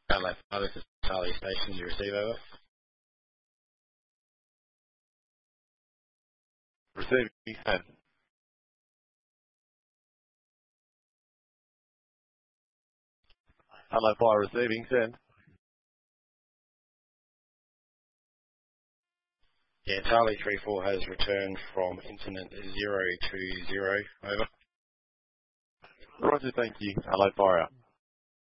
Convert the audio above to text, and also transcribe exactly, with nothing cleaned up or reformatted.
Hello, this is Charlie Station. You receive over? Receiving send. Hello, fire receiving send. Yeah, Charlie three four has returned from incident zero two zero. Over. Roger, thank you. Hello, fire.